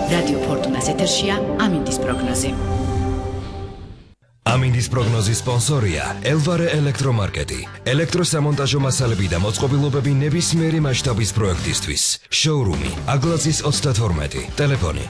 რადიო ფორტუნას ეთერშია ამინდის პროგნოზი. ამინდის პროგნოზის სპონსორია ელვარე ელექტრომარკეტი. ელექტროსამონტაჟო მასალები და მოწყობილობები ნებისმიერი მასშტაბის პროექტისთვის. შოურუმი აგლაძის 32. ტელეფონი